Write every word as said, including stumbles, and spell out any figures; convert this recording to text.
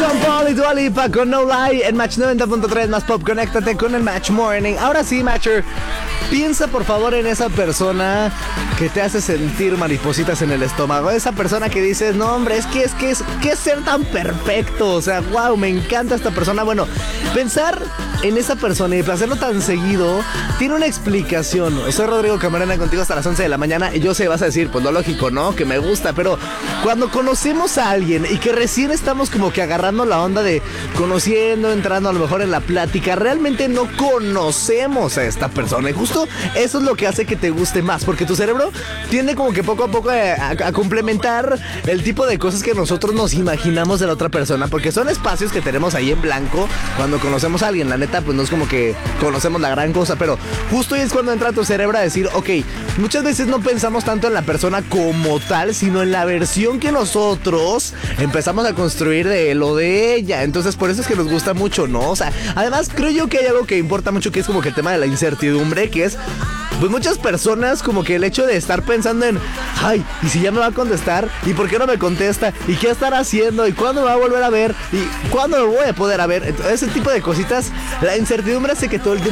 Sean Paul y Dua Lipa con No Lie en Match noventa punto tres más Pop. Conéctate con el Match Morning. Ahora sí, Matcher, piensa por favor en esa persona que te hace sentir maripositas en el estómago. Esa persona que dices, no hombre, es que es que es que es ser tan perfecto. O sea, wow, me encanta esta persona. Bueno, pensar en esa persona y hacerlo tan seguido tiene una explicación. Soy Rodrigo Camarena, contigo hasta las once de la mañana. Y yo sé, vas a decir, pues lo lógico, ¿no? Que me gusta. Pero cuando conocemos a alguien y que recién estamos como que agarrando la onda de conociendo, entrando a lo mejor en la plática, realmente no conocemos a esta persona. Y justo eso es lo que hace que te guste más, porque tu cerebro tiende como que poco a poco a, a, a complementar el tipo de cosas que nosotros nos imaginamos de la otra persona, porque son espacios que tenemos ahí en blanco cuando conocemos a alguien. La neta, pues no es como que conocemos la gran cosa, pero justo ahí es cuando entra tu cerebro a decir, ok, muchas veces no pensamos tanto en la persona como tal, sino en la versión que nosotros empezamos a construir de él o de ella. Entonces por eso es que nos gusta mucho, ¿no? O sea, además creo yo que hay algo que importa mucho, que es como que el tema de la incertidumbre, que es pues muchas personas como que el hecho de estar pensando en, ay, ¿y si ya me va a contestar? ¿Y por qué no me contesta? ¿Y qué estará haciendo? ¿Y cuándo me va a volver a ver? ¿Y cuándo me voy a poder a ver? Entonces, ese tipo de cositas, la incertidumbre hace que todo el tiempo